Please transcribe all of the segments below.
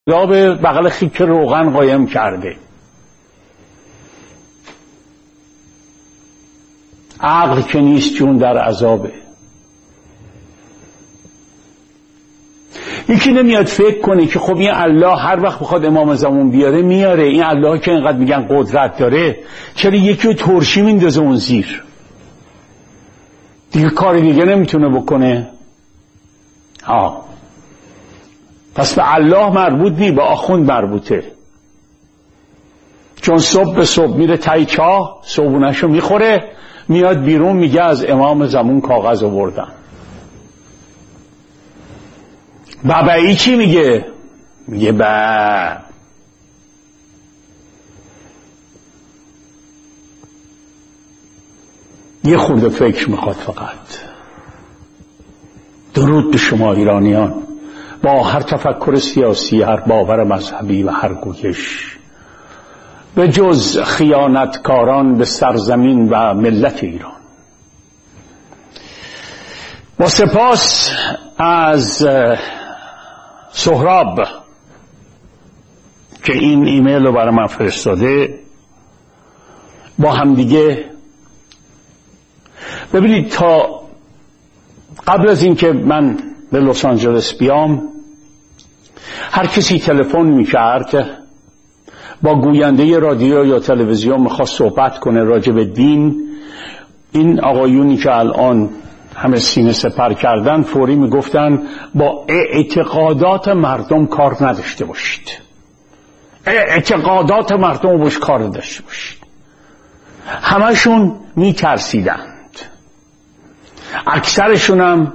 به بغل خیک روغن قایم کرده. عقل که نیست جون در عذابه. یکی نمیاد فکر کنه که خب این الله هر وقت بخواد امام زمان بیاره میاره. این الله که اینقدر میگن قدرت داره، چرا یکی رو ترشی میندازه اون زیر؟ دیگه کار دیگه نمیتونه بکنه. پس به الله مربوط نی، به آخوند مربوطه. چون صبح به صبح میره تای چاه، صبحونه‌شو میخوره، میاد بیرون میگه از امام زمان کاغذ آوردم. بابایی چی میگه؟ میگه یه خورده فکر میخواد فقط. درود به شما ایرانیان، با هر تفکر سیاسی، هر باور مذهبی و هر گویش، به جز خیانتکاران به سرزمین و ملت ایران. با سپاس از سهراب که این ایمیل رو برای من فرستاده. با همدیگه ببینید، تا قبل از این که من به لس آنجلس بیام، هر کسی تلفن میکرد با گوینده رادیو یا تلویزیون میخواست صحبت کنه راجع به دین، این آقایونی که الان همه سینه سپر کردن فوری میگفتن با اعتقادات مردم کار نداشته باشید، اعتقادات مردم رو باش کار نداشته باشید. همشون میترسیدند. اکثرشون هم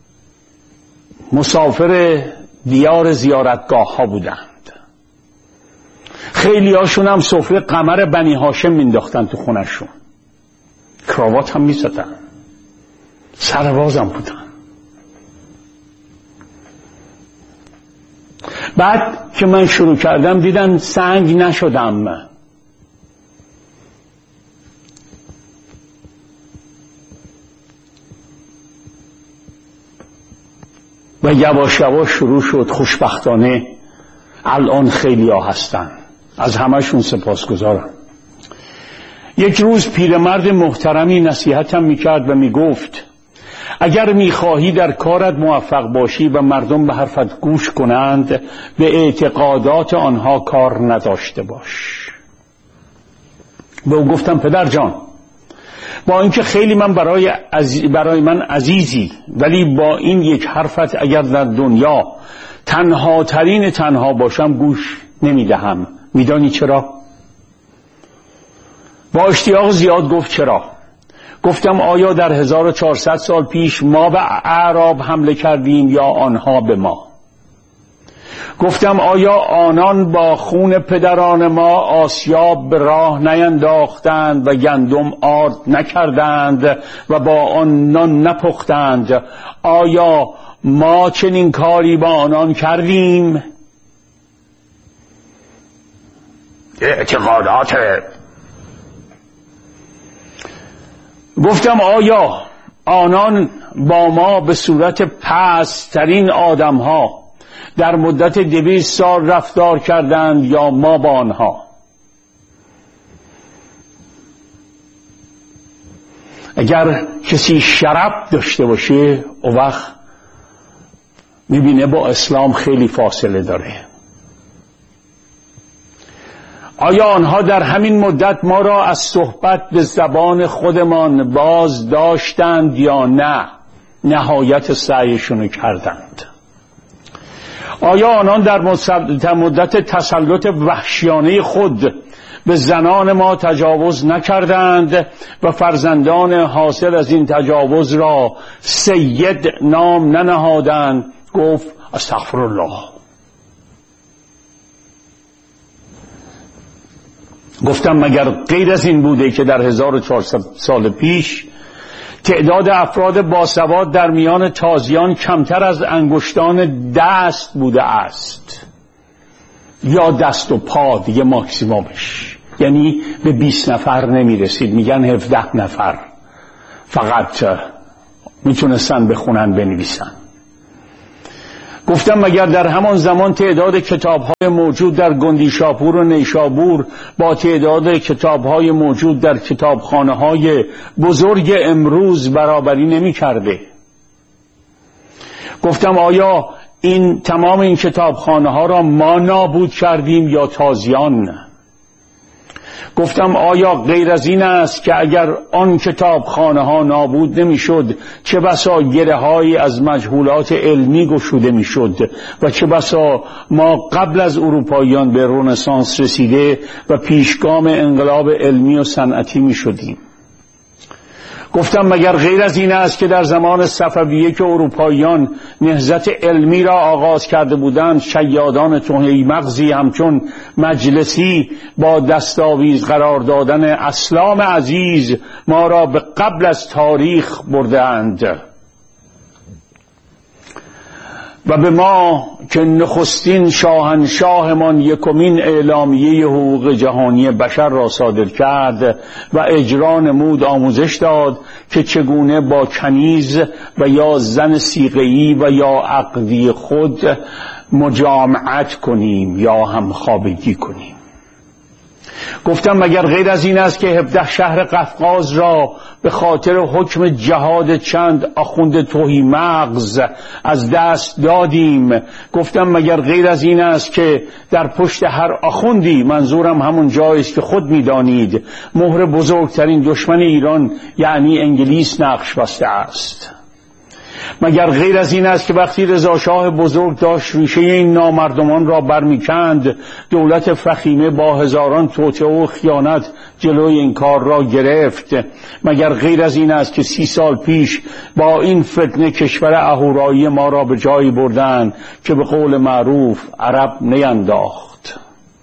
مسافر دیار زیارتگاه ها بودند. خیلی هاشون هم سفره قمر بنی هاشم مینداختن تو خونشون، کراوات هم میزدن، سرباز هم بودن. بعد که من شروع کردم دیدن سنگ نشدم. و یواش یواش شروع شد. خوشبختانه الان خیلی ها هستن، از همه‌شون سپاسگزارم. یک روز پیرمرد محترمی نصیحتم میکرد و میگفت اگر میخواهی در کارت موفق باشی و مردم به حرفت گوش کنند، به اعتقادات آنها کار نداشته باش. به او گفتم پدر جان، با اینکه خیلی من برای من عزیزی، ولی با این یک حرفت اگر در دنیا تنها ترین تنها باشم گوش نمیدهم. میدانی چرا؟ با اشتیاق زیاد گفت چرا؟ گفتم آیا در 1400 سال پیش ما به اعراب حمله کردیم یا آنها به ما؟ گفتم آیا آنان با خون پدران ما آسیاب به راه نینداختند و گندم آرد نکردند و با آن نان نپختند؟ آیا ما چنین کاری با آنان کردیم؟ اعتقادات. گفتم آیا آنان با ما به صورت پست‌ترین آدم‌ها در مدت 200 سال رفتار کردند یا ما با آنها؟ اگر کسی شرف داشته باشه اون وقت میبینه با اسلام خیلی فاصله داره. آیا آنها در همین مدت ما را از صحبت به زبان خودمان باز داشتند یا نه؟ نهایت سعیشون کردند. آیا آنان در مدت تسلط وحشیانه خود به زنان ما تجاوز نکردند و فرزندان حاصل از این تجاوز را سید نام ننهادند؟ گفت استغفرالله. گفتم مگر غیر از این بوده که در 1400 سال پیش تعداد افراد باسواد در میان تازیان کمتر از انگشتان دست بوده است، یا دست و پا دیگه ماکسیمومش، یعنی به 20 نفر نمی رسید. میگن 17 نفر فقط میتونستن بخونن بنویسن. گفتم مگر در همان زمان تعداد کتاب‌های موجود در گندیشاپور و نیشابور با تعداد کتاب‌های موجود در کتابخانه‌های بزرگ امروز برابری نمی‌کرده؟ گفتم آیا تمام این کتابخانه‌ها را ما نابود کردیم یا تازیان؟ گفتم آیا غیر از این است که اگر آن کتابخانه‌ها نابود نمی‌شد چه بسا گره‌هایی از مجهولات علمی گشوده می‌شد و چه بسا ما قبل از اروپاییان به رنسانس رسیده و پیشگام انقلاب علمی و صنعتی می‌شدیم. گفتم مگر غیر از این است که در زمان صفویه که اروپاییان نهضت علمی را آغاز کرده بودند، شیادان تهی مغزی همچون مجلسی با دستاویز قرار دادن اسلام عزیز ما را به قبل از تاریخ بردند و به ما که نخستین شاهنشاهمان یکمین اعلامیه حقوق جهانی بشر را صادر کرد و اجرا نمود آموزش داد که چگونه با کنیز و یا زن صیغه‌ای و یا عقدی خود مجامعت کنیم یا همخوابگی کنیم. گفتم مگر غیر از این است که 17 شهر قفقاز را به خاطر حکم جهاد چند آخوند تهی مغز از دست دادیم؟ گفتم مگر غیر از این است که در پشت هر آخوندی، منظورم همون جایی است که خود می‌دانید، مهر بزرگترین دشمن ایران یعنی انگلیس نقش بسته است؟ مگر غیر از این است که وقتی رضا شاه بزرگ داشت ریشه این نامردمان را برمیکند، دولت فخیمه با هزاران توطئه و خیانت جلوی این کار را گرفت؟ مگر غیر از این است که 30 سال پیش با این فتنه کشور اهورایی ما را به جایی بردند که به قول معروف عرب نینداخت؟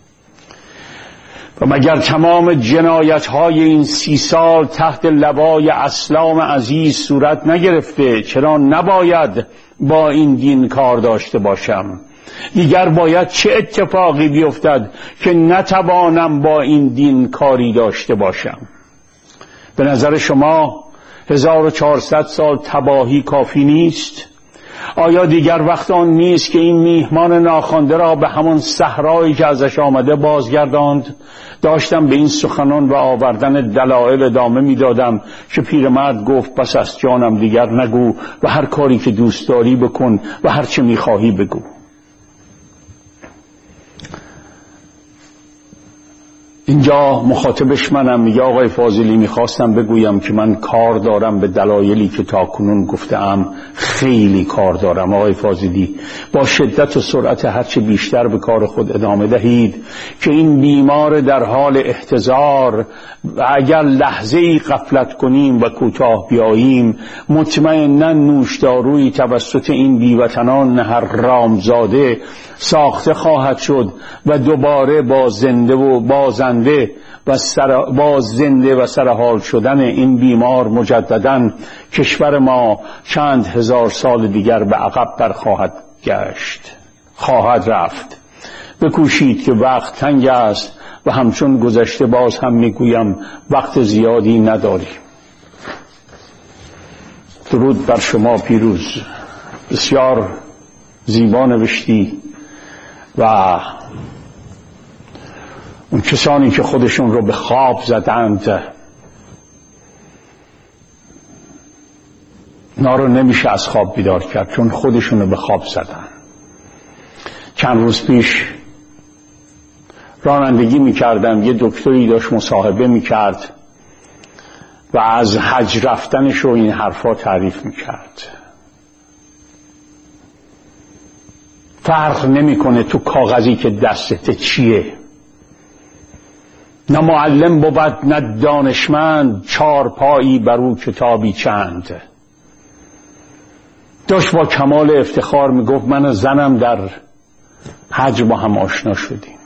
و مگر تمام جنایت‌های این 30 سال تحت لوای اسلام عزیز صورت نگرفته؟ چرا نباید با این دین کار داشته باشم؟ دیگر باید چه اتفاقی بیفتد که نتوانم با این دین کاری داشته باشم؟ به نظر شما 1400 سال تباهی کافی نیست؟ آیا دیگر وقت آن نیست که این میهمان ناخوانده را به همان صحرایی که ازش آمده بازگرداند؟ داشتم به این سخنان و آوردن دلایل ادامه میدادم که پیرمرد گفت بس از جانم دیگر نگو و هر کاری که دوست داری بکن و هر چه میخواهی بگو. اینجا مخاطبش منم. میگه آقای فاضلی میخواستم بگویم که من کار دارم به دلایلی که تا کنون گفتم، خیلی کار دارم. آقای فاضلی با شدت و سرعت هرچه بیشتر به کار خود ادامه دهید که این بیمار در حال احتضار و اگر لحظه‌ای غفلت کنیم و کوتاه بیاییم مطمئناً نوشدارویی توسط این بیوطنان حرامزاده ساخته خواهد شد و دوباره با زنده و سرحال شدن این بیمار مجدداً کشور ما چند هزار سال دیگر به عقب در خواهد رفت. بکوشید که وقت تنگ است و همچون گذشته باز هم میگویم وقت زیادی نداریم. درود بر شما پیروز. بسیار زیبا نوشتی و اون کسانی که خودشون رو به خواب زدند اونا رو نمیشه از خواب بیدار کرد چون خودشون رو به خواب زدن. چند روز پیش رانندگی میکردم، یه دکتری داشت مصاحبه میکرد و از حج رفتنش و این حرفا تعریف میکرد. فرق نمیکنه تو کاغذی که دستت چیه، نه معلم بود نه دانشمند، 4 پایی بر او کتابی چند. داشت با کمال افتخار میگفت من و زنم در حج با هم آشنا شدیم.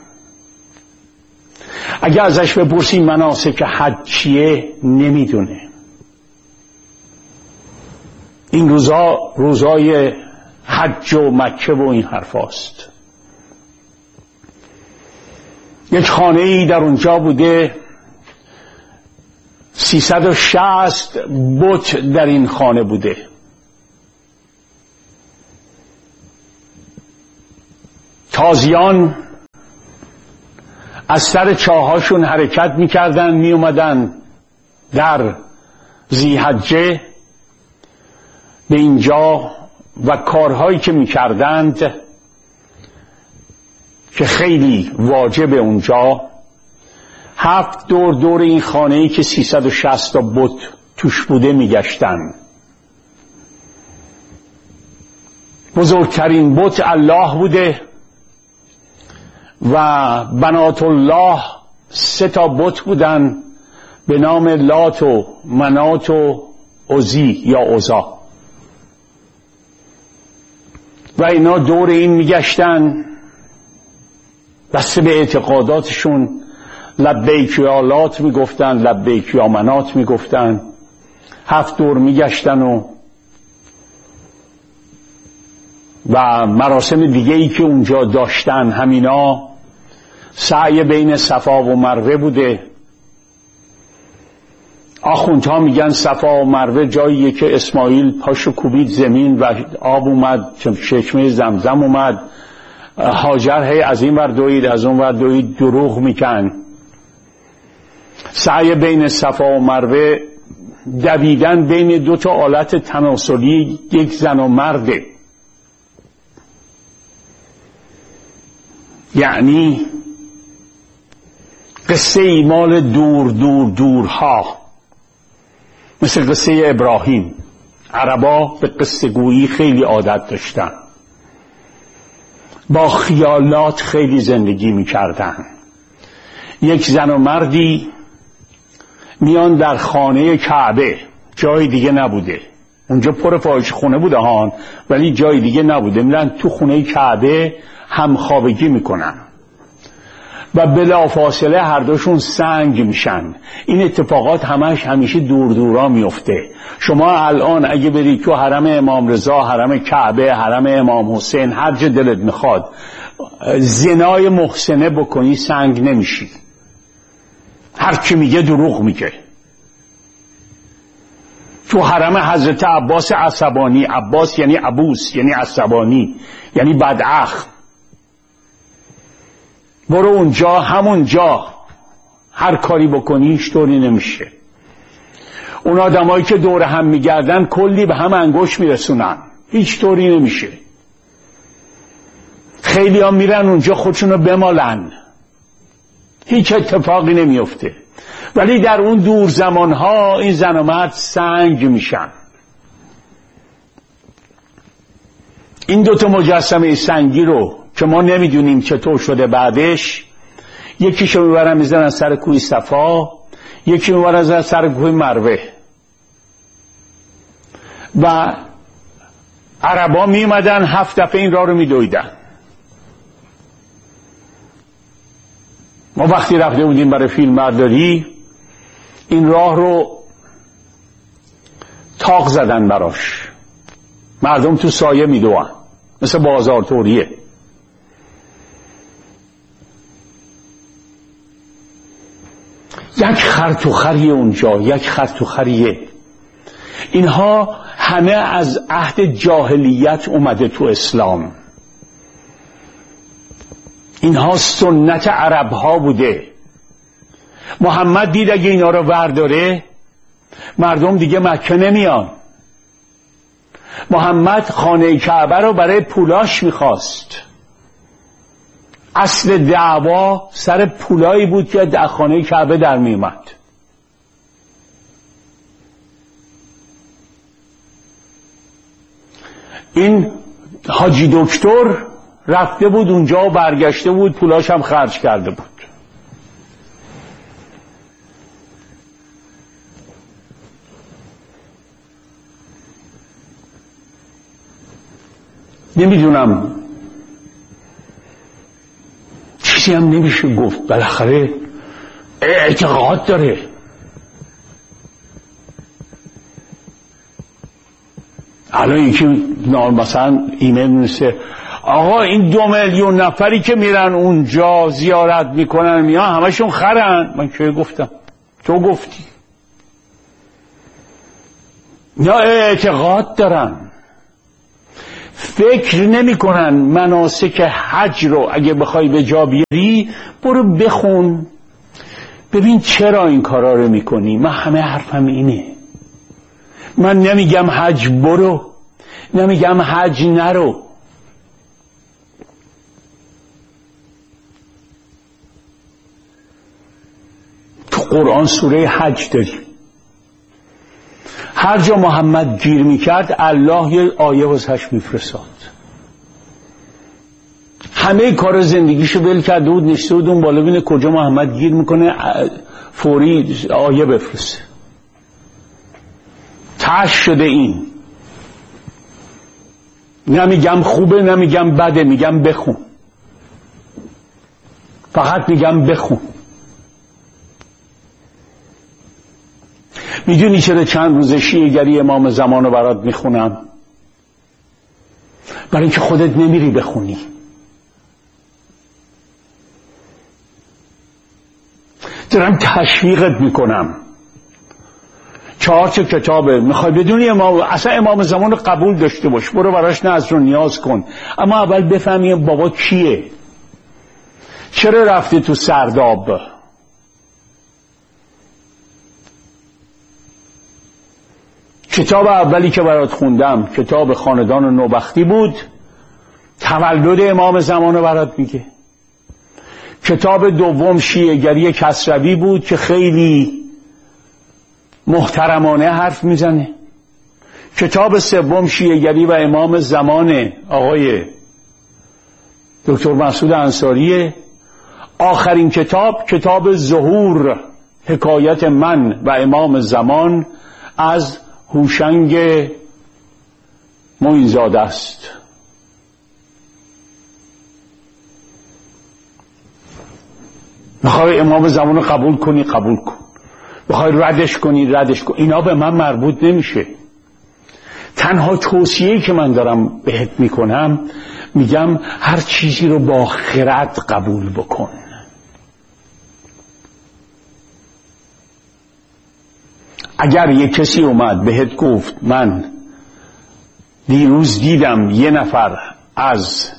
اگه ازش بپرسی مناسک حج چیه نمیدونه. این روزای حج و مکه و این حرف هاست. یک خانه ای در اونجا بوده، 360 بت در این خانه بوده. تازیان از سر چاهاشون حرکت میکردن، میومدن در ذی‌حجه به اینجا و کارهایی که میکردند که خیلی واجب اونجا، 7 دور این خانه‌ای که 360 تا بت توش بوده میگشتن. بزرگترین بت الله بوده و بنات الله 3 تا بت بودن به نام لات و منات و عزی یا عزا و اینا دور این میگشتن بسته به اعتقاداتشون. لبیک یا لات میگفتن، لبیک یا منات میگفتن. 7 دور میگشتن و مراسم دیگه ای که اونجا داشتن همینا سعی بین صفا و مروه بوده. آخوندها میگن صفا و مروه جاییه که اسماعیل پاشو کوبید زمین و آب اومد، چشمه زمزم اومد. هاجر هی از این ور دوید از اون ور دوید، دروغ میکن. سعی بین صفا و مروه دویدن بین 2 تا آلت تناسلی، یک زن و مرده. یعنی قصه ایمال دورها، مثل قصه ابراهیم. عربا به قصه گویی خیلی عادت داشتن، با خیالات خیلی زندگی میکردن. یک زن و مردی میان در خانه کعبه، جای دیگه نبوده، اونجا پر فاحشه خونه بوده هان، ولی جای دیگه نبوده. میرن تو خونه کعبه همخوابگی میکنن و بلافاصله هر دوشون سنگ میشن. این اتفاقات همیشه دورا میفته. شما الان اگه برید تو حرم امام رضا، حرم کعبه، حرم امام حسین، هر جا دلت میخواد زنای محسنه بکنی سنگ نمیشی. هر کی میگه دروغ میگه. تو حرم حضرت عباس عصبانی، عباس یعنی عبوس، یعنی عصبانی، یعنی بداخ، برو اونجا، همونجا هر کاری بکنی هیچ طوری نمیشه. اون آدمایی که دور هم میگردن کلی به هم انگوش میرسونن، هیچ طوری نمیشه. خیلی ها میرن اونجا خودشونو بمالن، هیچ اتفاقی نمیفته. ولی در اون دور زمانها این زن و مرد سنگ میشن. این 2 تا مجسمه سنگی رو که ما نمیدونیم چطور شده بعدش، یکیشو میبرن میزنن سر کوه صفا، یکی میبرن سر کوه مروه و عربا میمدن 7 دفعه این راه رو میدویدن. ما وقتی رفته بودیم برای فیلم برداری این راه رو تاق زدن براش، مردم تو سایه میدوان، مثل بازار طوریه. یک خرطوخریه اونجا، یک خرطوخریه. اینها همه از عهد جاهلیت اومده تو اسلام. اینها سنت عرب ها بوده. محمد دید اگه اینا رو ورداره مردم دیگه مکه نمیان. محمد خانه کعبه رو برای پولاش میخواست. اصل دعوا سر پولایی بود که در خانه کعبه در میومد. این حاجی دکتر رفته بود اونجا و برگشته بود، پولاش هم خرج کرده بود. نمیدونم، چیزی هم نمیشه گفت، بالاخره اعتقاد داره. الان یکی مثلا ایمیل میرسه آقا این 2 میلیون نفری که میرن اونجا زیارت میکنن میان همشون خرن. من که گفتم؟ تو گفتی. یا اعتقاد دارن. فکر نمی کنن مناسک حج رو اگه بخوای به جا بیاری برو بخون ببین چرا این کارا رو میکنی. من همه حرفم اینه. من نمیگم حج برو، نمیگم حج نرو. تو قرآن سوره حج داریم، هر جا محمد گیر میکرد الله یه آیه واسش میفرستاد. همه کار زندگیشو ول کرده بود، نشسته بود اون بالا ببینه کجا محمد گیر میکنه فوری آیه بفرسته. تاش شده این. نمیگم خوبه نمیگم بده، میگم بخون، فقط میگم بخون. میدونی چرا چند روز شیعه‌گری امام زمان رو برات میخونم؟ برای اینکه خودت نمیری بخونی. دارم تشویقت میکنم. 4 کتابه. میخوای بدونی اصلا امام زمان رو قبول داشته باش، برو براش نذر و نیاز کن، اما اول بفهمی بابا کیه، چرا رفته تو سرداب. کتاب اولی که برات خوندم کتاب خاندان نوبختی بود، تولد امام زمان رو برات میگه. کتاب دوم شیعه‌گری کسروی بود که خیلی محترمانه حرف میزنه. کتاب سوم شیعه‌گری و امام زمان آقای دکتر مسعود انصاریه. آخرین کتاب ظهور، حکایت من و امام زمان از هوشنگ معین‌زاده است. میخوای امام زمان رو قبول کنی قبول کن، میخوای ردش کنی ردش کن. اینا به من مربوط نمیشه. تنها توصیه‌ای که من دارم بهت میکنم، میگم هر چیزی رو با خرد قبول بکن. اگر یک کسی اومد بهت گفت من دیروز دیدم یه نفر از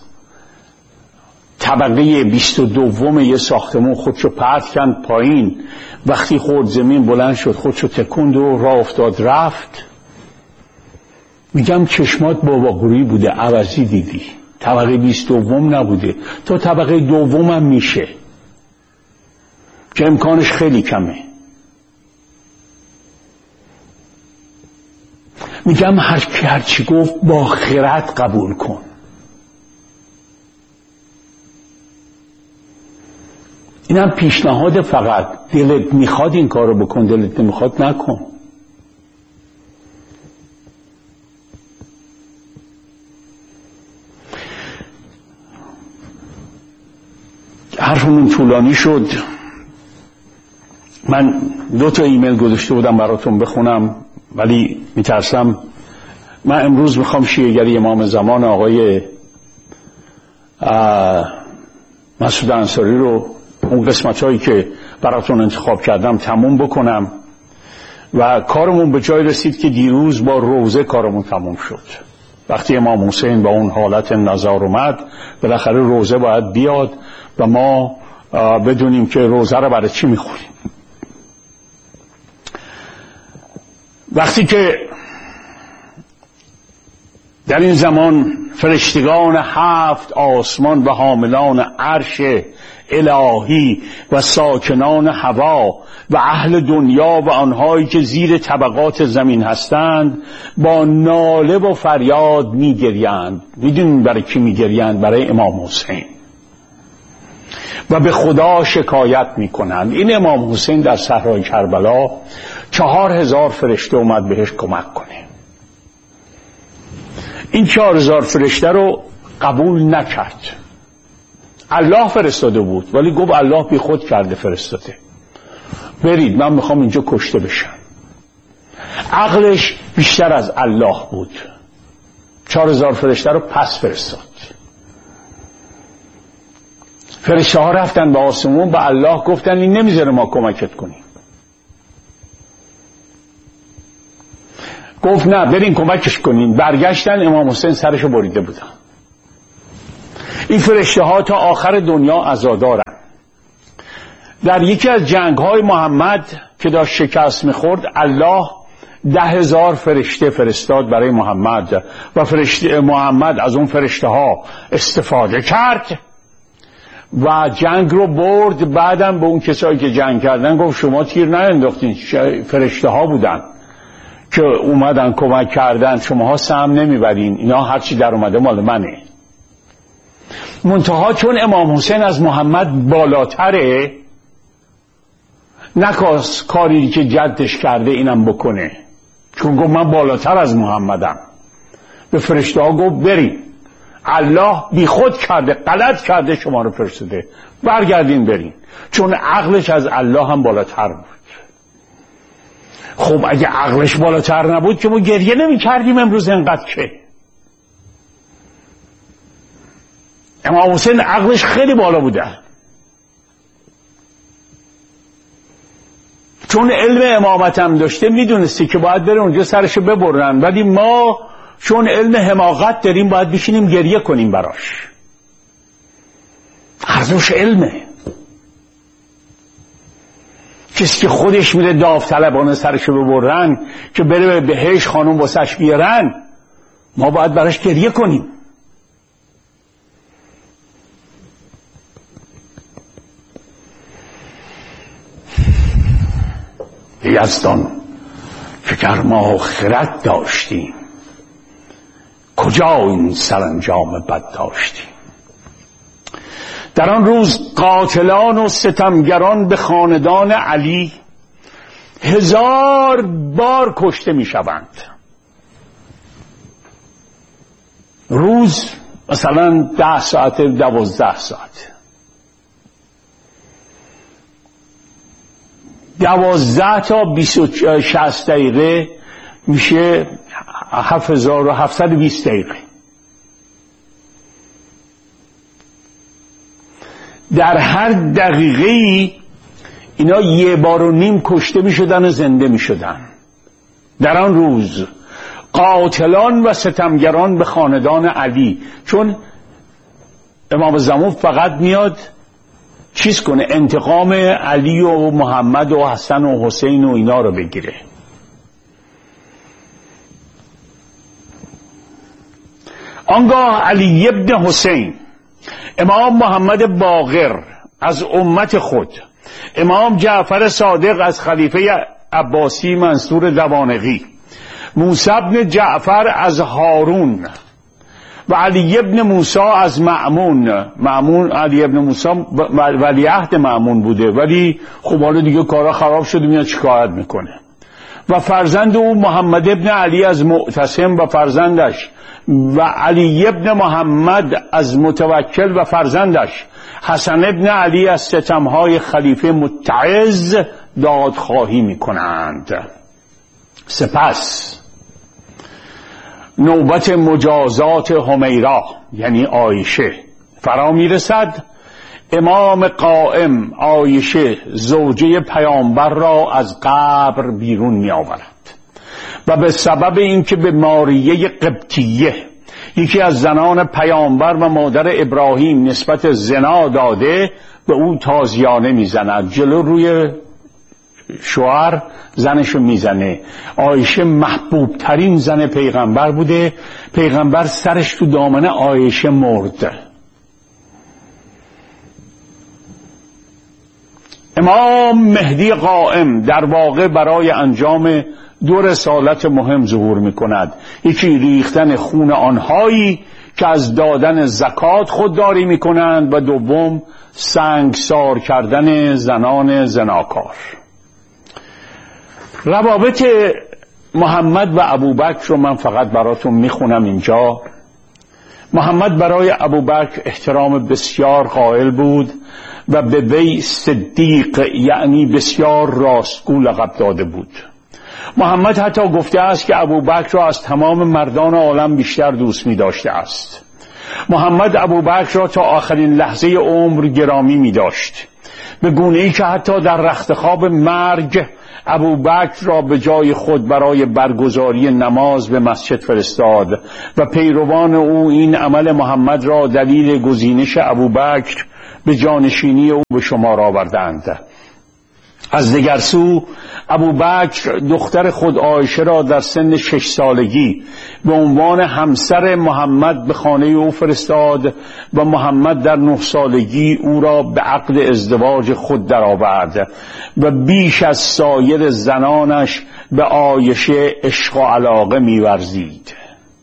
طبقه 22 یه ساختمون خودشو پرت کند پایین، وقتی خورد زمین بلند شد خودشو تکند و راه افتاد رفت، میگم چشمات باباگوری بوده، عوضی دیدی. طبقه 22 نبوده، تو طبقه 2 هم میشه که امکانش خیلی کمه. میگم هر چی گفت با خرد قبول کن. اینم پیشنهاد، فقط دلت میخواد این کارو بکن، دلت نمیخواد نکن. حرفمون طولانی شد. من 2 ایمیل گذاشته بودم براتون بخونم ولی میترسم. من امروز میخوام شیعه‌گری امام زمان آقای مسعود انصاری رو اون قسمت هایی که براتون انتخاب کردم تموم بکنم و کارمون به جای رسید که دیروز با روزه کارمون تموم شد. وقتی امام حسین با اون حالت نزار اومد، بالاخره روزه باید بیاد و ما بدونیم که روزه رو برای چی میخوریم. وقتی که در این زمان فرشتگان 7 آسمان و حاملان عرش الهی و ساکنان هوا و اهل دنیا و آنهایی که زیر طبقات زمین هستند با ناله و فریاد میگریند. میدونید برای کی میگریند؟ برای امام حسین. و به خدا شکایت میکنند. این امام حسین در صحرای کربلا 4000 فرشته اومد بهش کمک کنه. این 4000 فرشته رو قبول نکرد. الله فرستاده بود ولی گفت الله بی خود کرده فرستاده، برید من میخوام اینجا کشته بشم. عقلش بیشتر از الله بود. 4000 فرشته رو پس فرستاد. فرشته ها رفتن به آسمون، به الله گفتن این نمیذاره ما کمکت کنیم. گفت نه برین کمکش کنین. برگشتن، امام حسین سرشو بریده بودن. این فرشته ها تا آخر دنیا عزادارن. در یکی از جنگ های محمد که داشت شکست میخورد، الله 10,000 فرشته فرستاد برای محمد و محمد از اون فرشته ها استفاده کرد و جنگ رو برد. بعدم به اون کسایی که جنگ کردن گفت شما تیر نینداختین، فرشته ها بودن که اومدن کمک کردن، شماها سهم نمیبرین، اینا هرچی در اومده مال منه. منتها چون امام حسین از محمد بالاتره، نکاس کاری که جدش کرده اینم بکنه، چون گفت من بالاتر از محمدم. به فرشته ها گفت بریم، الله بی خود کرده، غلط کرده، شما رو فرستاده، برگردین برین، چون عقلش از الله هم بالاتر بود. خب اگه عقلش بالاتر نبود که ما گریه نمی کردیم امروز انقدر. که امام حسین عقلش خیلی بالا بوده، چون علم امامت هم داشته، میدونستی که باید بره اونجا سرشو ببرن، ولی ما چون علم حماقت داریم باید بشینیم گریه کنیم براش. ارزش علمه. کسی که خودش میره داوطلبانه سرشو ببرن که بره به بهشت خانم واسش بیارن، ما باید براش گریه کنیم. یزدان که گر ما خرد داشتیم، کجا این سرانجام بد داشتیم. در آن روز قاتلان و ستمگران به خاندان علی 1000 بار کشته می شوند. روز مثلا 10 ساعت 12 ساعت، 12 تا 60 دقیقه میشه 7720 دقیقه. در هر دقیقه اینا 1.5 بار کشته می شدن و زنده می شدن. در آن روز قاتلان و ستمگران به خاندان علی، چون امام زمان فقط میاد چیز کنه، انتقام علی و محمد و حسن و حسین و اینا رو بگیره. آنگاه علی ابن حسین، امام محمد باقر از امت خود، امام جعفر صادق از خلیفه عباسی منصور دوانقی، موسی ابن جعفر از هارون و علی ابن موسی از مأمون علی ابن موسی ولیعهد مأمون بوده، ولی خب حالا دیگه کارا خراب شده، میاد شکایت میکنه. و فرزند او محمد ابن علی از معتصم و فرزندش، و علی ابن محمد از متوکل و فرزندش، حسن ابن علی از ستمهای خلیفه متعز دادخواهی میکنند. سپس نوبت مجازات حمیرا یعنی عایشه فرا میرسد. امام قائم عایشه زوجه پیامبر را از قبر بیرون می آورد و به سبب اینکه به ماریه قبطیه، یکی از زنان پیامبر و مادر ابراهیم، نسبت زنا داده، به او تازیانه میزند. جلو روی شوهر زنشو میزنه. عایشه محبوب ترین زن پیغمبر بوده، پیغمبر سرش تو دامن عایشه مرد. امام مهدی قائم در واقع برای انجام 2 رسالت مهم ظهور میکند. یکی ریختن خون آنهایی که از دادن زکات خودداری میکنند و دوم سنگسار کردن زنان زناکار. روابط محمد و ابوبکر رو من فقط براتون میخونم اینجا. محمد برای ابوبکر احترام بسیار قائل بود و به وی صدیق یعنی بسیار راستگو لقب داده بود. محمد حتی گفته است که ابوبکر را از تمام مردان عالم بیشتر دوست می داشته است. محمد ابوبکر را تا آخرین لحظه عمر گرامی می داشت. به گونه‌ای که حتی در رختخواب مرگ ابوبکر را به جای خود برای برگزاری نماز به مسجد فرستاد و پیروان او این عمل محمد را دلیل گزینش ابوبکر به جانشینی او به شمار آوردند. از دیگر سو ابوبکر دختر خود عایشه را در سن 6 سالگی به عنوان همسر محمد به خانه او فرستاد و محمد در 9 سالگی او را به عقد ازدواج خود درآورد و بیش از سایر زنانش به عایشه عشق و علاقه می‌ورزید.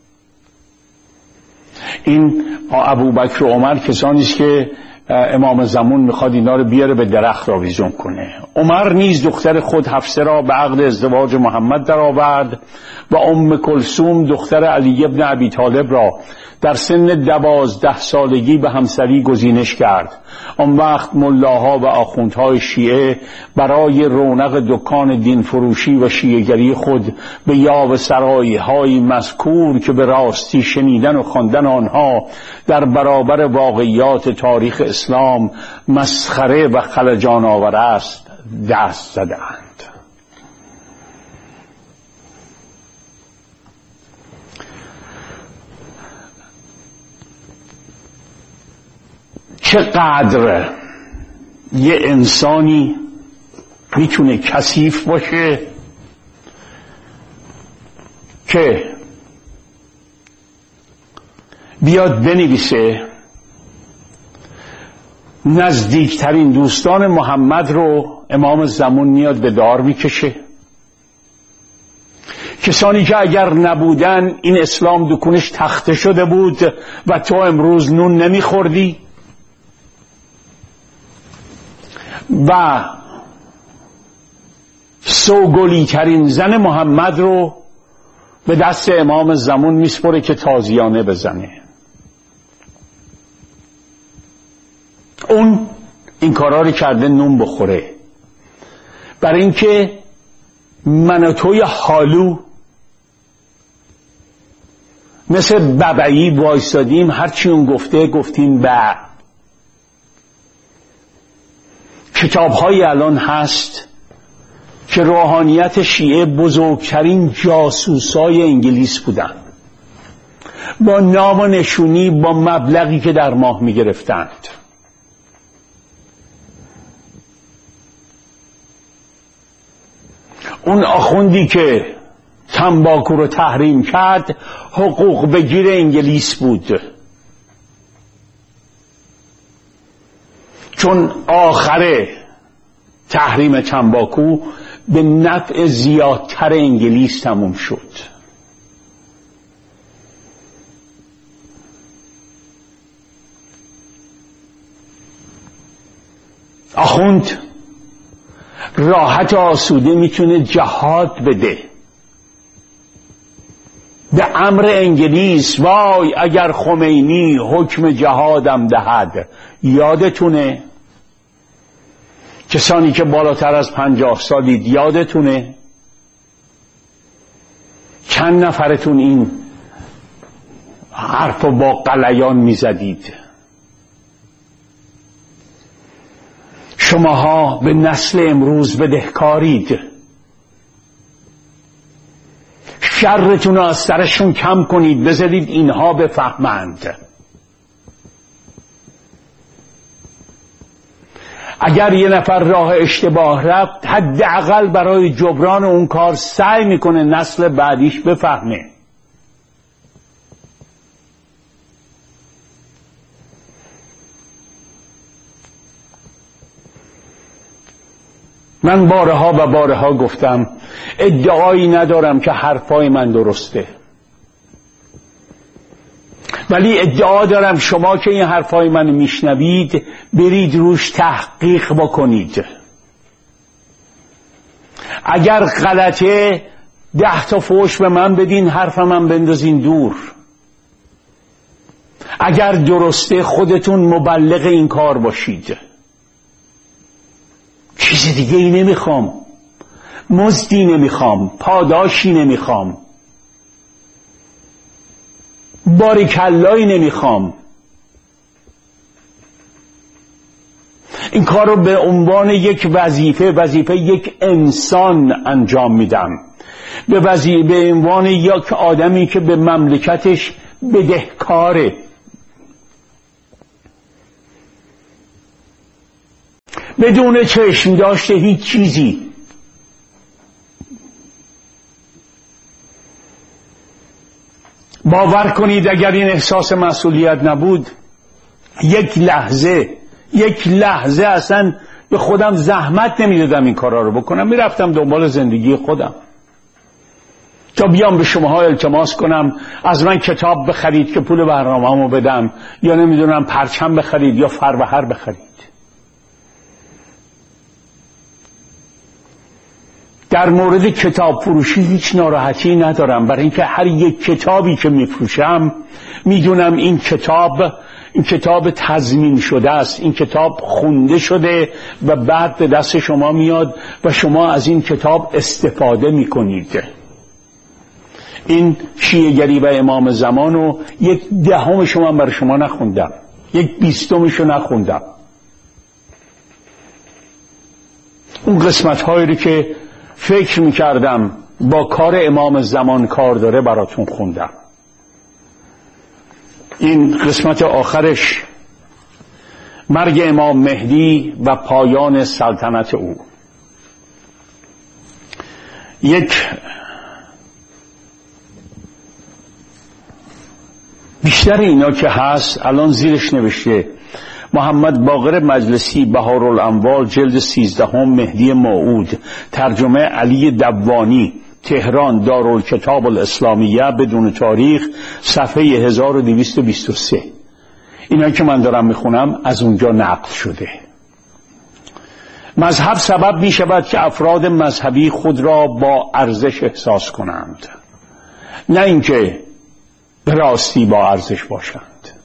این ابوبکر و عمر کسانی است که امام زمان میخواد اینا رو بیاره به درخت آویزون کنه. عمر نیز دختر خود حفصه را به عقد ازدواج محمد درآورد و ام کلثوم دختر علی ابن ابی طالب را در سن 12 سالگی به همسری گزینش کرد. آن وقت ملاها و آخوندهای شیعه برای رونق دکان دین فروشی و شیعه‌گری خود به یاوه سرای‌های مذکور که به راستی شنیدن و خواندن آنها در برابر واقعیات تاریخ اسلام مسخره و خلجان آور است دست زدند. چقدر یه انسانی میتونه کثیف باشه که بیاد بنویسه نزدیکترین دوستان محمد رو امام زمان میاد به دار میکشه، کسانی که اگر نبودن این اسلام دکونش تخته شده بود و تو امروز نون نمیخوردی، و سوگلی ترین زن محمد رو به دست امام زمان میسپره که تازیانه بزنه. اون این کارا رو کرده نون بخوره، برای اینکه من و توی حالو مثل ببعی وایسادیم، هرچی اون گفته گفتیم به. کتاب‌های الان هست که روحانیت شیعه بزرگترین جاسوسای انگلیس بودن، با نام و نشونی، با مبلغی که در ماه می‌گرفتند. اون آخوندی که تنباکو رو تحریم کرد حقوق بگیر انگلیس بود، چون آخر تحریم تنباکو به نفع زیادتر انگلیس تموم شد. آخوند راحت آسوده میتونه جهاد بده به امر انگلیس. وای اگر خمینی حکم جهادم دهد. یادتونه کسانی که بالاتر از 50 سالید، یادتونه چند نفرتون این حرفو با قلیان میزدید؟ شماها به نسل امروز بدهکارید، شرتون رو از سرشون کم کنید، بذارید اینها بفهمند. اگر یه نفر راه اشتباه رفت، حداقل برای جبران اون کار سعی میکنه نسل بعدیش بفهمه. من بارها و بارها گفتم ادعایی ندارم که حرفای من درسته، ولی ادعا دارم شما که این حرفای من میشنوید برید روش تحقیق بکنید. اگر غلطه 10 تا فوش به من بدین، حرف من بندازین دور. اگر درسته خودتون مبلغ این کار باشید. چیز دیگه ای نمیخوام، مزدی نمیخوام، پاداشی نمیخوام، باریکلایی نمیخوام. این کار رو به عنوان یک وظیفه یک انسان انجام میدم، به عنوان یک آدمی که به مملکتش بدهکاره. بدون چشم داشته هیچ چیزی. باور کنید اگر این احساس مسئولیت نبود، یک لحظه اصلا به خودم زحمت نمیدادم این کارا رو بکنم، میرفتم دنبال زندگی خودم تا بیام به شماها التماس کنم از من کتاب بخرید که پول برنامه‌مو بدم، یا نمیدونم پرچم بخرید یا فروهر بخرید. در مورد کتاب فروشی هیچ ناراحتی ندارم، برای اینکه هر یک کتابی که میفروشم میدونم این کتاب تضمین شده است، این کتاب خونده شده و بعد به دست شما میاد و شما از این کتاب استفاده میکنید. این شیعه‌گری و امام زمان رو 1/10 من برای شما نخوندم، 1/20 رو نخوندم. اون قسمت هایی رو که فکر میکردم با کار امام زمان کار داره براتون خوندم. این قسمت آخرش مرگ امام مهدی و پایان سلطنت او. بیشتر اینا که هست الان زیرش نوشته محمد باقر مجلسی، بهارالاموال، جلد 13، مهدی موعود، ترجمه علی دبوانی، تهران، دارالکتاب الاسلامیه، بدون تاریخ، صفحه 1223. اینا که من دارم میخونم از اونجا نقل شده. مذهب سبب می شود که افراد مذهبی خود را با ارزش احساس کنند، نه اینکه به راستی با ارزش باشند.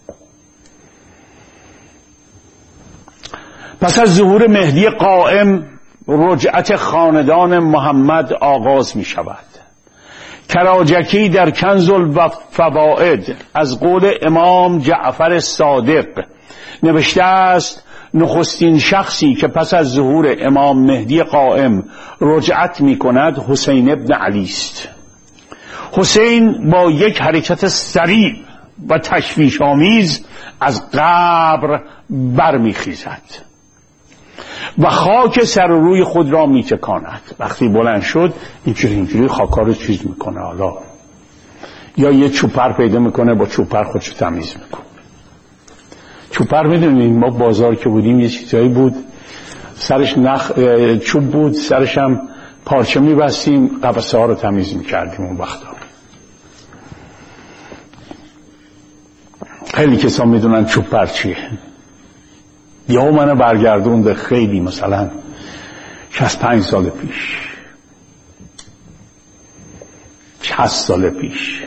پس از ظهور مهدی قائم رجعت خاندان محمد آغاز می شود. کراجکی در کنز الفوائد از قول امام جعفر صادق نوشته است نخستین شخصی که پس از ظهور امام مهدی قائم رجعت می کند حسین ابن علی است. حسین با یک حرکت سریع و تشویش‌آمیز از قبر برمیخیزد و خاک سر و روی خود را میتکاند. وقتی بلند شد اینجوری خاکا رو چیز میکنه، حالا یا یه چوپر پیدا میکنه با چوپر خودشو تمیز میکنه. چوپر میدونید ما بازار که بودیم یه چیزایی بود سرش چوب بود، سرش هم پارچه میبستیم، قفسه ها رو تمیز میکردیم اون وقتا. خیلی کسا میدونن چوپر چیه. یا منو برگردونده خیلی مثلا 65 سال پیش، 60 سال پیش.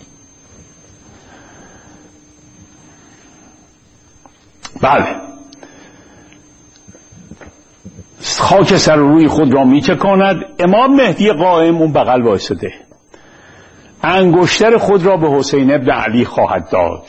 بله، خاک سر روی خود را میچکاند. امام مهدی قائم اون بغل وایساده، انگشتر خود را به حسین ابن علی خواهد داد.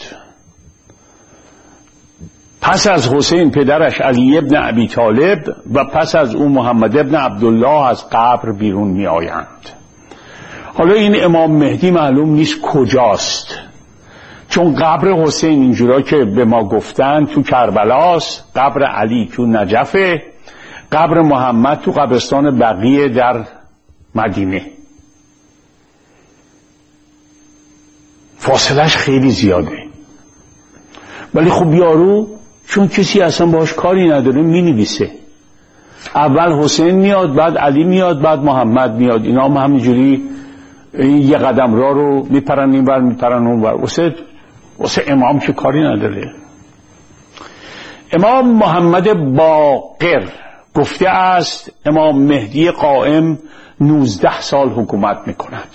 پس از حسین پدرش علی ابن ابی طالب و پس از او محمد ابن عبدالله از قبر بیرون می آیند. حالا این امام مهدی معلوم نیست کجاست، چون قبر حسین اینجورا که به ما گفتن تو کربلاست، قبر علی تو نجفه، قبر محمد تو قبرستان بقیه در مدینه. فاصلش خیلی زیاده، ولی خب یارو چون کسی اصلا باش کاری نداره می نویسه. اول حسین میاد، بعد علی میاد، بعد محمد میاد. اینا هم همینجوری یه قدم راه رو میپرن این ور میپرن اون ور. واسه امام که کاری نداره. امام محمد باقر گفته است امام مهدی قائم 19 سال حکومت میکند.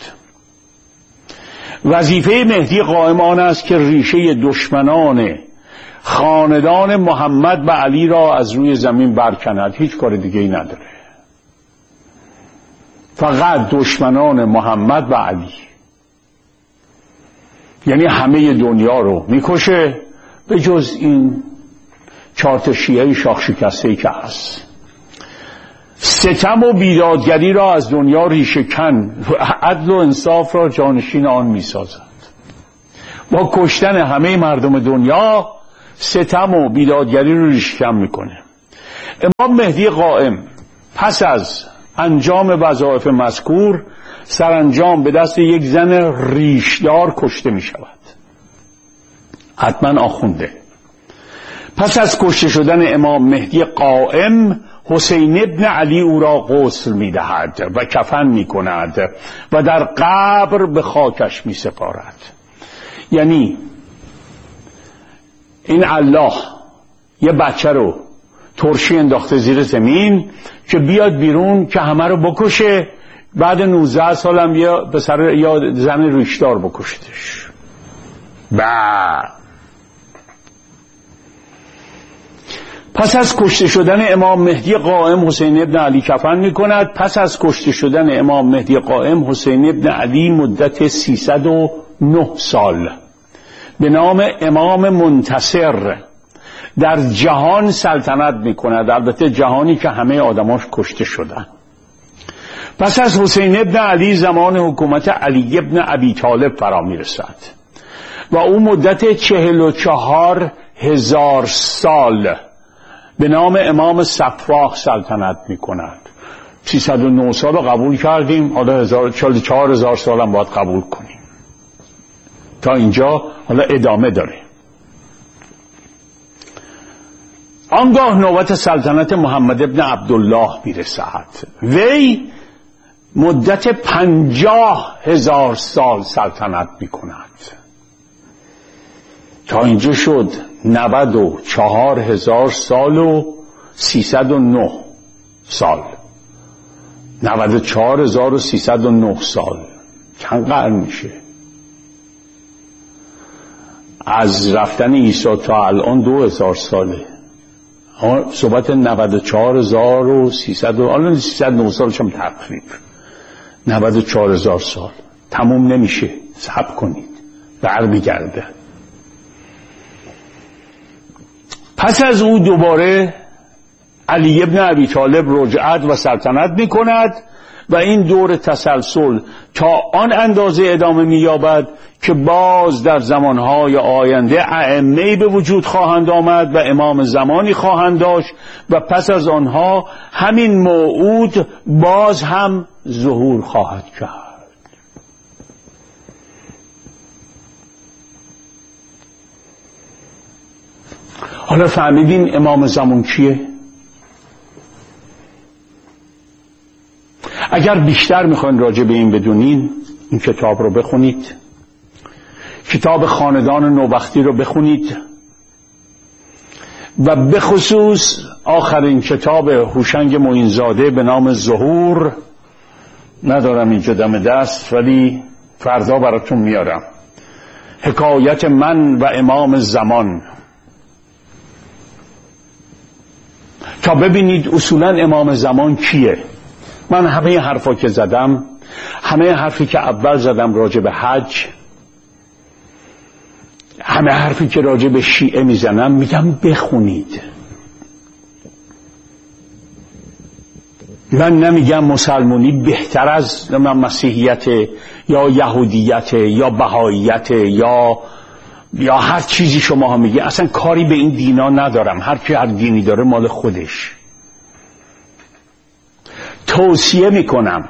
وظیفه مهدی قائم آن است که ریشه دشمنان خاندان محمد و علی را از روی زمین برکند. هیچ کار دیگه ای نداره، فقط دشمنان محمد و علی، یعنی همه دنیا رو میکشه به جز این 4 تا شیعه شاخ شکسته‌ای که هست. ستم و بیدادگری را از دنیا ریشه کن، عدل و انصاف را جانشین آن می‌سازد. با کشتن همه مردم دنیا ستم و بیدادگری رو ریشه کن میکنه. امام مهدی قائم پس از انجام وظایف مذکور سرانجام به دست یک زن ریشدار کشته می شود، حتما آخونده. پس از کشته شدن امام مهدی قائم حسین ابن علی او را غسل می دهد و کفن می کند و در قبر به خاکش می سپارد. یعنی این الله یه بچه رو ترشی انداخته زیر زمین که بیاد بیرون که همه رو بکشه، بعد 19 سالم یا پسر یا زن ریشدار بکشتش. پس از کشته شدن امام مهدی قائم حسین ابن علی کفن می کند. پس از کشته شدن امام مهدی قائم حسین ابن علی مدت 309 سال به نام امام منتصر در جهان سلطنت می کند، البته جهانی که همه آدماش کشته شدن. پس از حسین ابن علی زمان حکومت علی ابن ابی طالب فرا می رسد و او مدت 44,000 سال به نام امام سفاح سلطنت می کند. 309 سال رو قبول کردیم، حالا 44,000 سال هم باید قبول کنیم. تا اینجا حالا ادامه داره. آنگاه نوبت سلطنت محمد ابن عبدالله میرسد. وی مدت 50,000 سال سلطنت میکند. تا اینجا شد 94,000 سال و 309 سال. 94,309 سال چند قرن میشه؟ از رفتن عیسی تا الان 2000 ساله. صحبت 94,300 الان 309 سالش هم تقریب 94,000 سال تموم نمیشه. صبر کنید برمیگرده. پس از او دوباره علی ابن ابی طالب رجعت و سلطنت میکند و این دور تسلسل تا آن اندازه ادامه می‌یابد که باز در زمانهای آینده ائمه‌ای به وجود خواهند آمد و امام زمانی خواهند داشت و پس از آنها همین موعود باز هم ظهور خواهد کرد. حالا فهمیدین امام زمان کیه؟ اگر بیشتر میخواین راجع به این بدونین این کتاب رو بخونید، کتاب خاندان نوبختی رو بخونید و به خصوص آخرین کتاب هوشنگ معینزاده به نام ظهور. ندارم اینجا دم دست ولی فردا براتون میارم. حکایت من و امام زمان، تا ببینید اصولا امام زمان کیه. من همه حرفا که زدم، همه حرفی که اول زدم راجع به حج، همه حرفی که راجع به شیعه میزنم میگم بخونید. من نمیگم مسلمانی بهتر از مسیحیت یا یهودیت یا بهاییت یا هر چیزی شما ها میگه. اصلا کاری به این دینا ندارم. هر کی هر دینی داره مال خودش. توصیه میکنم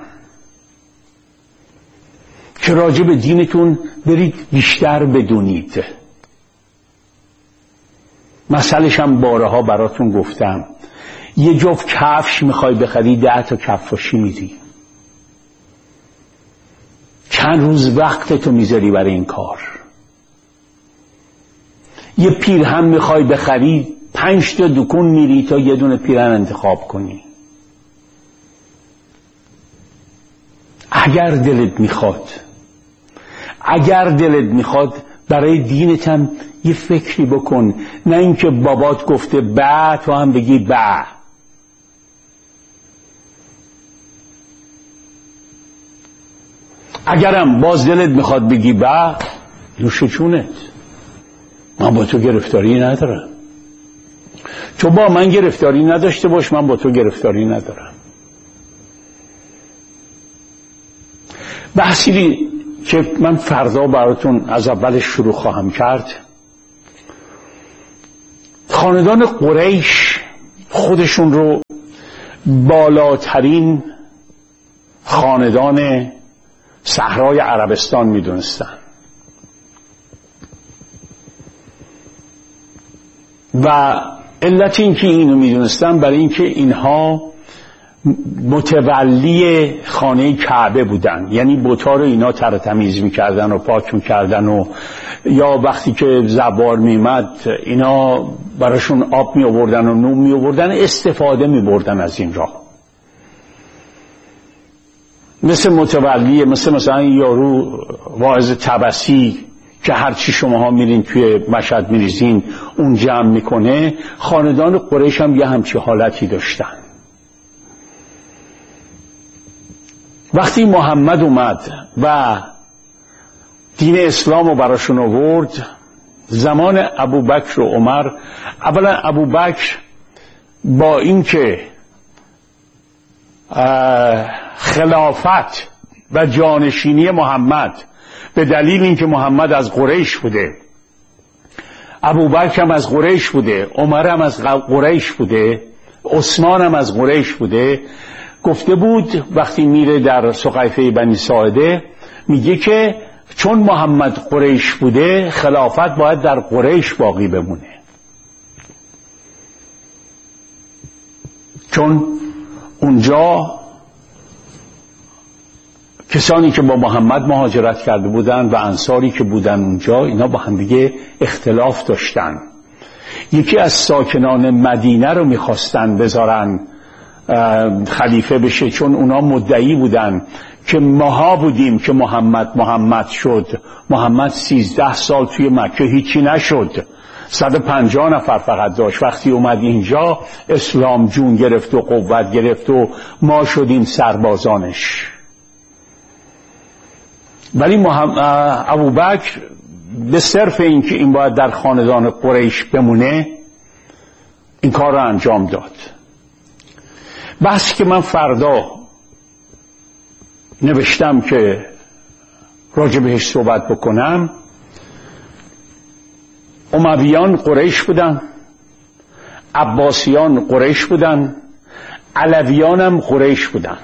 که راجع به دینتون برید بیشتر بدونید. مسئله‌ش هم بارها براتون گفتم. یه جفت کفش میخوای بخری 10 تا کفاشی میدی. چند روز وقتتو میذاری برای این کار. یه پیرهن میخوای بخری 5 تا دکون میری تا یه دونه پیرهن انتخاب کنی. اگر دلت میخواد برای دینت هم یه فکری بکن، نه اینکه بابات گفته با تو هم بگی با. اگرم باز دلت میخواد بگی با، نوش جونت، من با تو گرفتاری ندارم. تو با من گرفتاری نداشته باش، من با تو گرفتاری ندارم. بحثی که من فردا براتون از اولش شروع خواهم کرد، خاندان قریش خودشون رو بالاترین خاندان صحرای عربستان میدونستن و علت این که اینو میدونستن برای اینکه اینها متولی خانه کعبه بودن، یعنی بت‌ها رو اینا تر تمیز میکردن و پاک میکردن و یا وقتی که زوار میمد اینا براشون آب می آوردن و نون می آوردن، استفاده می بردن از این راه. مثل متولیه، مثلا یارو واعظ طبسی که هرچی شماها میرین توی مشهد میریزین اون جمع میکنه، خاندان قریش هم یه همچی حالتی داشتن. وقتی محمد اومد و دین اسلام رو براشون آورد، زمان ابوبکر و عمر، اولا ابوبکر با اینکه خلافت و جانشینی محمد به دلیل اینکه محمد از قریش بوده، ابوبکر هم از قریش بوده، عمر هم از قریش بوده، عثمان هم از قریش بوده، گفته بود وقتی میره در سقیفه بنی ساعده میگه که چون محمد قریش بوده خلافت باید در قریش باقی بمونه، چون اونجا کسانی که با محمد مهاجرت کرده بودن و انصاری که بودن اونجا اینا با هم دیگه اختلاف داشتن. یکی از ساکنان مدینه رو میخواستن بذارن خلیفه بشه، چون اونا مدعی بودن که ماها بودیم که محمد شد. محمد 13 سال توی مکه هیچی نشد، 150 نفر فقط داشت. وقتی اومد اینجا اسلام جون گرفت و قوت گرفت و ما شدیم سربازانش. ولی ابوبکر به صرف اینکه این باید در خاندان قریش بمونه این کار رو انجام داد. بحثی که من فردا نوشتم که راجع بهش صحبت بکنم، امویان قریش بودن، عباسیان قریش بودن، علویان هم قریش بودن.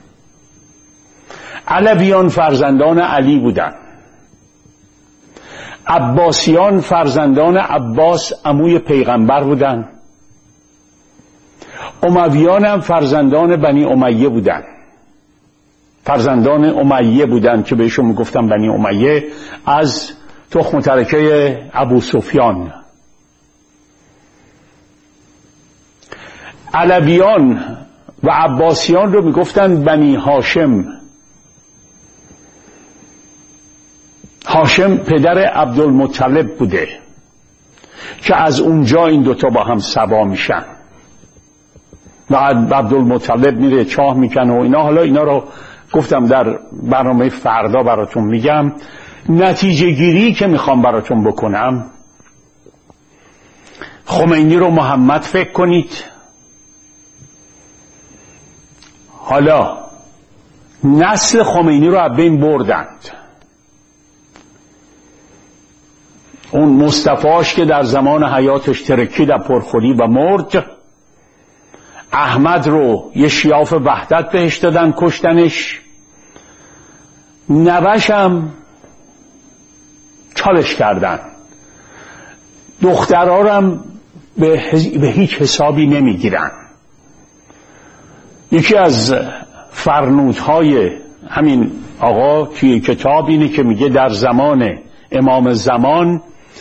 علویان فرزندان علی بودن، عباسیان فرزندان عباس عموی پیغمبر بودن، امویان هم فرزندان بنی امیه بودن. فرزندان امیه بودن که بهشون میگفتن بنی امیه، از تخم ترکه ابو سفیان. علویان و عباسیان رو میگفتن بنی هاشم. هاشم پدر عبدالمطلب بوده که از اونجا این دوتا با هم سوا میشن و عبدالمطلب میره چاه میکنه و اینا. حالا اینا رو گفتم در برنامه فردا براتون میگم. نتیجه گیری که میخوام براتون بکنم، خمینی رو محمد فکر کنید. حالا نسل خمینی رو از بین بردند. اون مصطفاش که در زمان حیاتش ترکید در پرخوری و مرد، احمد رو یه شیاف وحدت بهش دادن کشتنش، نوش هم چالش کردن، دخترها رو هم به هیچ حسابی نمیگیرن. یکی از فرنودهای همین آقا توی کتاب اینه که میگه در زمان امام زمان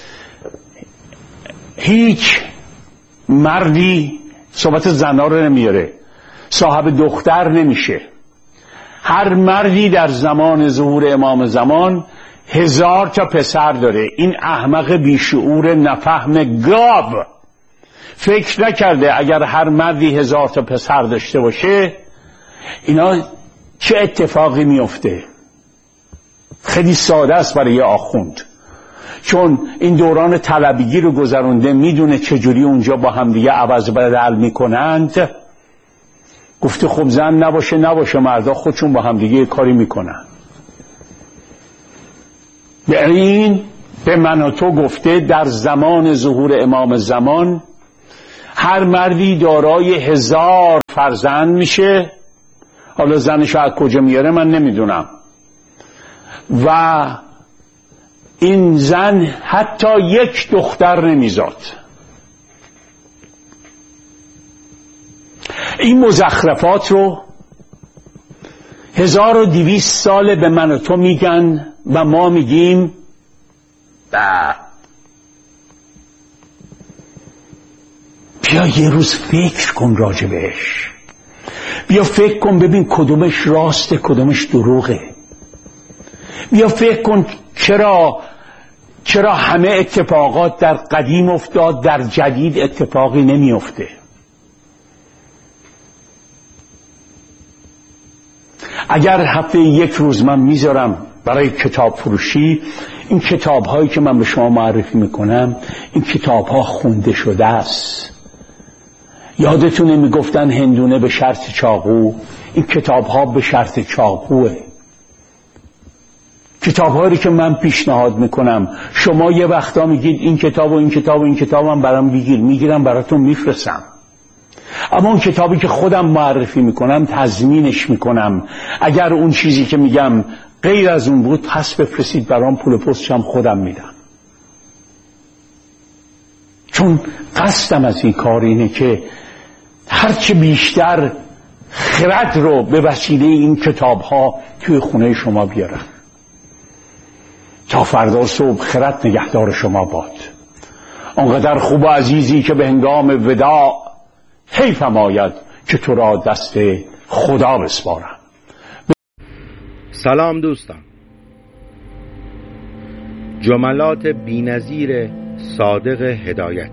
هیچ مردی صحبت زنا رو نمیاره، صاحب دختر نمیشه. هر مردی در زمان ظهور امام زمان 1000 تا پسر داره. این احمق بیشعور نفهم گاو فکر نکرده اگر هر مردی 1000 تا پسر داشته باشه اینا چه اتفاقی میفته. خیلی ساده است برای یه آخوند. چون این دوران طلبگی رو گذرونده، میدونه چجوری اونجا با همدیگه عوض بدل میکنند، گفته خب زن نباشه مردا خودشون با همدیگه کاری میکنن. یعنی این به من و تو گفته در زمان ظهور امام زمان هر مردی دارای 1000 فرزند میشه. حالا زنش از کجا میاره من نمیدونم. و این زن حتی یک دختر نمیزاد. این مزخرفات رو 1200 ساله به من و تو میگن و ما میگیم بیا یه روز فکر کن راجع بهش. بیا فکر کن ببین کدومش راسته کدومش دروغه. بیا فکر کن چرا همه اتفاقات در قدیم افتاد در جدید اتفاقی نمیفته. اگر هفته یک روز من میذارم برای کتاب فروشی، این کتاب هایی که من به شما معرفی میکنم این کتاب ها خونده شده است. یادتونه میگفتن هندونه به شرط چاقو، این کتاب ها به شرط چاقوه. کتاب هایی که من پیشنهاد میکنم شما یه وقتا میگید این کتاب و این کتاب و این کتاب هم برام میگیرم براتون میفرستم. اما اون کتابی که خودم معرفی میکنم تضمینش میکنم اگر اون چیزی که میگم غیر از اون بود پس بفرستید برام، پول پستشم خودم میدم. چون قصدم از این کار اینه که هرچه بیشتر خرد رو به وسیله این کتاب ها توی خونه شما بیارم. تا فردا صبح خرد نگهدار شما باد. آنقدر خوب و عزیزی که به هنگام وداع حیفم آید که تو را دست خدا بسپارم. سلام دوستان. جملات بی‌نظیر صادق هدایت.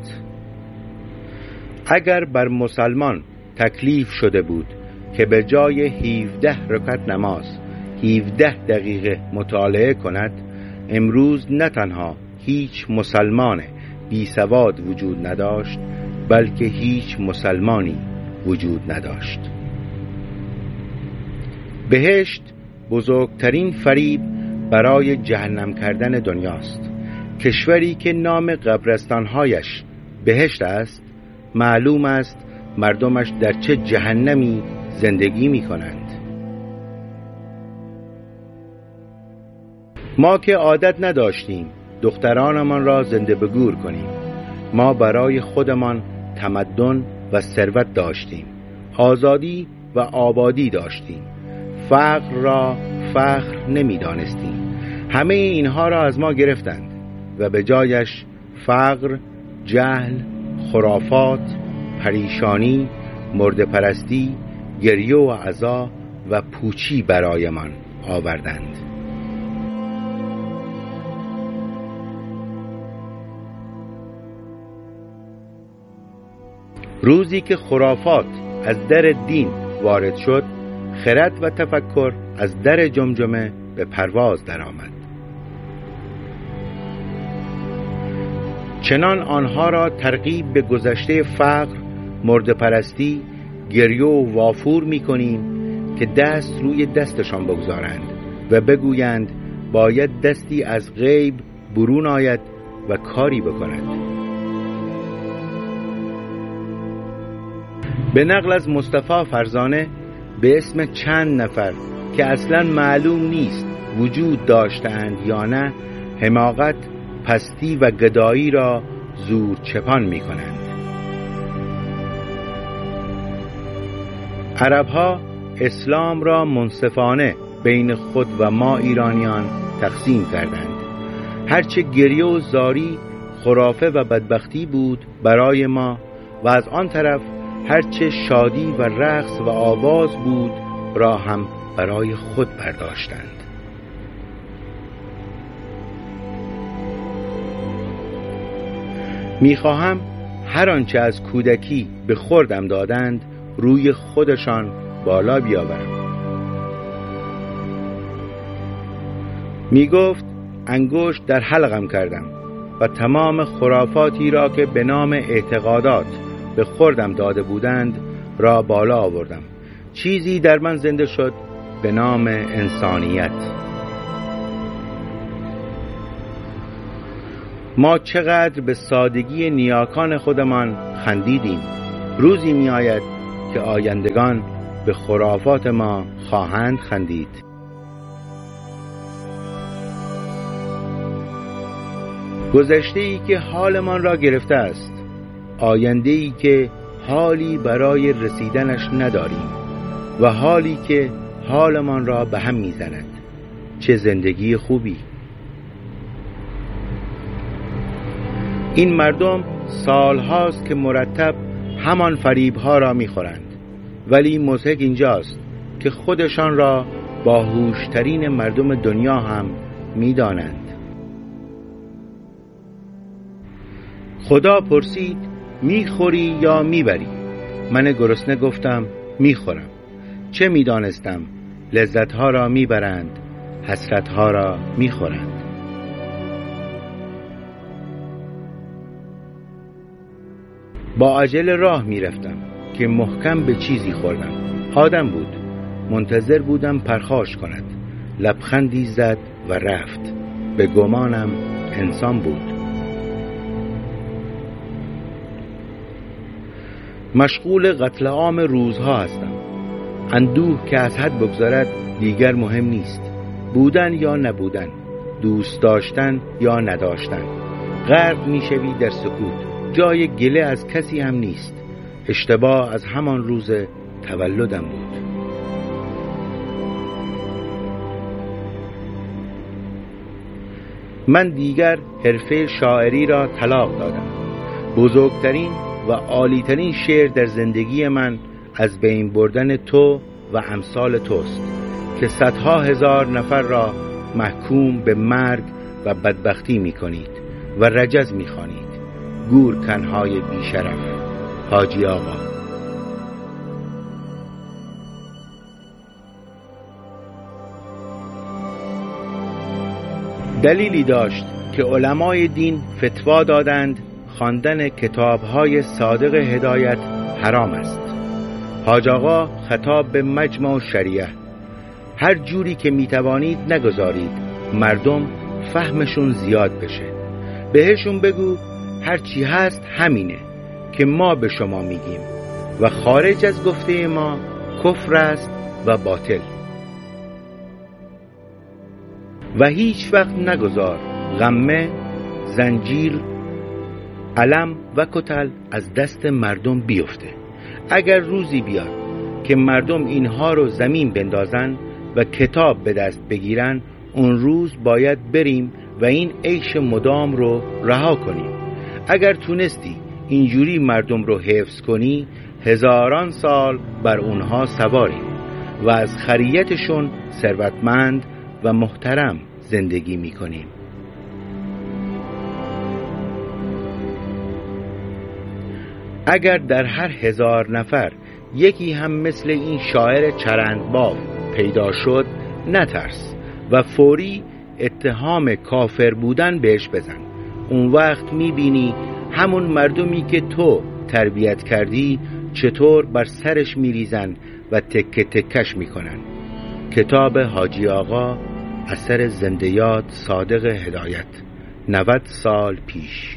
اگر بر مسلمان تکلیف شده بود که به جای 17 رکعت نماز 17 دقیقه مطالعه کند، امروز نه تنها هیچ مسلمان بی سواد وجود نداشت بلکه هیچ مسلمانی وجود نداشت. بهشت بزرگترین فریب برای جهنم کردن دنیاست. کشوری که نام قبرستانهایش بهشت است، معلوم است مردمش در چه جهنمی زندگی می کنند. ما که عادت نداشتیم دخترانمان را زنده به گور کنیم. ما برای خودمان تمدن و ثروت داشتیم، آزادی و آبادی داشتیم، فقر را فخر نمی دانستیم. همه اینها را از ما گرفتند و به جایش فقر، جهل، خرافات، پریشانی، مرده پرستی، گریه و عزا و پوچی برایمان آوردند. روزی که خرافات از در دین وارد شد، خرد و تفکر از در جمجمه به پرواز درآمد. چنان آنها را ترغیب به گذشته فقر، مرده پرستی، گریه و وافور می کنیم که دست روی دستشان بگذارند و بگویند باید دستی از غیب برون آید و کاری بکند. به نقل از مصطفی فرزانه به اسم چند نفر که اصلا معلوم نیست وجود داشتند یا نه، حماقت، پستی و گدایی را زور چپان می کنند. عربها اسلام را منصفانه بین خود و ما ایرانیان تقسیم کردند. هرچه گریه و زاری، خرافه و بدبختی بود برای ما، و از آن طرف هرچه شادی و رقص و آواز بود را هم برای خود برداشتند. میخواهم هر آنچه از کودکی به خوردم دادند روی خودشان بالا بیاورم. میگفت انگشت در حلقم کردم و تمام خرافاتی را که به نام اعتقادات به خوردم داده بودند را بالا آوردم. چیزی در من زنده شد به نام انسانیت. ما چقدر به سادگی نیاکان خودمان خندیدیم. روزی می آید که آیندگان به خرافات ما خواهند خندید. گذشته‌ای که حالمان را گرفته است، آینده‌ای که حالی برای رسیدنش نداریم و حالی که حالمان را به هم می‌زند. چه زندگی خوبی! این مردم سالهاست که مرتب همان فریب‌ها را می‌خورند، ولی مضحک اینجاست که خودشان را باهوشترین مردم دنیا هم می‌دانند. خدا پرسید میخوری یا میبری؟ من گرسنه گفتم میخورم. چه میدانستم لذتها را میبرند، حسرتها را میخورند. با عجله راه میرفتم که محکم به چیزی خوردم. آدم بود. منتظر بودم پرخاش کند. لبخندی زد و رفت. به گمانم انسان بود. مشغول قتل عام روزها هستم. اندوه که از حد بگذرد دیگر مهم نیست. بودن یا نبودن، دوست داشتن یا نداشتن. غرق میشوی در سکوت. جای گله از کسی هم نیست. اشتباه از همان روز تولدم بود. من دیگر حرفه شاعری را طلاق دادم. بزرگترین و عالیترین شعر در زندگی من از بین بردن تو و امثال توست که صدها هزار نفر را محکوم به مرگ و بدبختی می کنید و رجز می خوانید. گورکنهای بیشرف. حاجی آقا. دلیلی داشت که علمای دین فتوا دادند خواندن کتاب‌های صادق هدایت حرام است. حاج آقا خطاب به مجمع شریعه: هر جوری که میتوانید نگذارید مردم فهمشون زیاد بشه. بهشون بگو هر چی هست همینه که ما به شما میگیم و خارج از گفته ما کفر است و باطل. و هیچ وقت نگذار غمه، زنجیر، علم و کتل از دست مردم بیفته. اگر روزی بیاد که مردم اینها رو زمین بندازن و کتاب به دست بگیرن، اون روز باید بریم و این عیش مدام رو رها کنیم. اگر تونستی اینجوری مردم رو حفظ کنی، هزاران سال بر اونها سواریم و از خریتشون ثروتمند و محترم زندگی میکنیم. اگر در هر 1000 نفر یکی هم مثل این شاعر چرندباف پیدا شد، نترس و فوری اتهام کافر بودن بهش بزن. اون وقت میبینی همون مردمی که تو تربیت کردی چطور بر سرش میریزن و تکه تکش میکنن. کتاب حاجی آقا، اثر زنده یاد صادق هدایت، 90 سال پیش.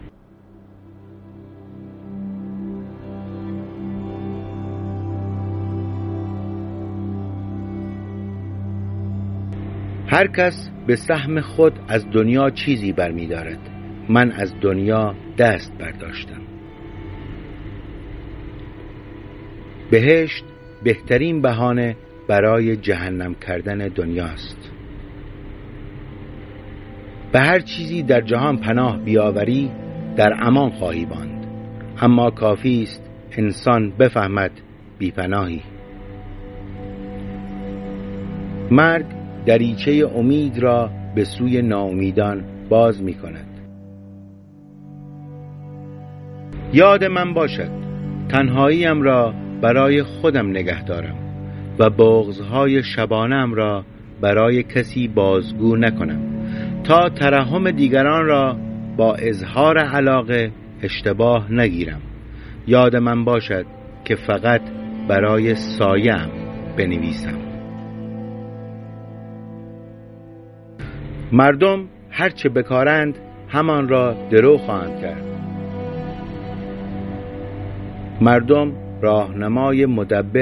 هر کس به سهم خود از دنیا چیزی برمی دارد. من از دنیا دست برداشتم. بهشت بهترین بهانه برای جهنم کردن دنیاست. به هر چیزی در جهان پناه بیاوری در امان خواهی ماند، اما کافی است انسان بفهمد بی پناهی. مرگ دریچه امید را به سوی ناامیدان باز می کند. یاد من باشد تنهاییم را برای خودم نگه دارم و بغضهای شبانم را برای کسی بازگو نکنم. تا ترحم دیگران را با اظهار علاقه اشتباه نگیرم. یاد من باشد که فقط برای سایه‌ام بنویسم. مردم هرچه بکارند همان را درو خواهند کرد. مردم راهنمای مدبر